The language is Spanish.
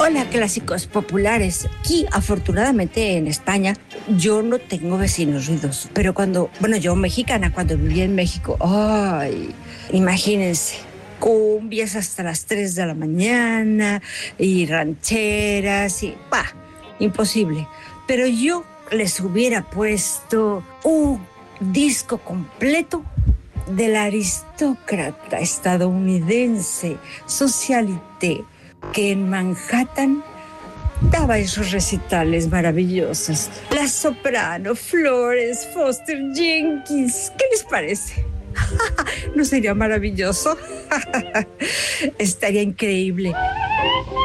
Hola, clásicos populares. Aquí, afortunadamente en España, yo no tengo vecinos ruidosos. Pero yo mexicana, cuando vivía en México, ay, imagínense, cumbias hasta las 3 de la mañana y rancheras y, imposible. Pero yo les hubiera puesto un disco completo del aristócrata estadounidense Socialité, que en Manhattan daba esos recitales maravillosos. La soprano Florence Foster Jenkins. ¿Qué les parece? ¿No sería maravilloso? Estaría increíble.